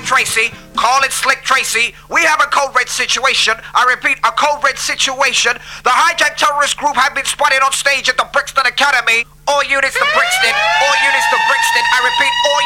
Tracy. Call it Slick Tracy. We have a code red situation. I repeat, a code red situation. The hijacked terrorist group have been spotted on stage at the Brixton Academy. All units to Brixton. All units to Brixton. I repeat, all